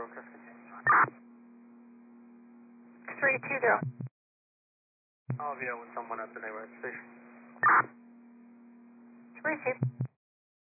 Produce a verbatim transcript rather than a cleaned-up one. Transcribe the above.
request continues. three two zero. I'll be with someone at the neighborhood station. three two.